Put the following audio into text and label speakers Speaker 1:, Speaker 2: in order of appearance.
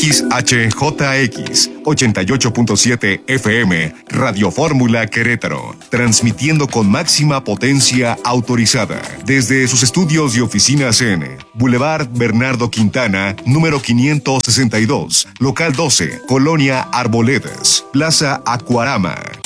Speaker 1: XHJX 88.7 FM, Radio Fórmula Querétaro, transmitiendo con máxima potencia autorizada desde sus estudios y oficinas en Boulevard Bernardo Quintana, número 562, local 12, Colonia Arboledas, Plaza Acuarama,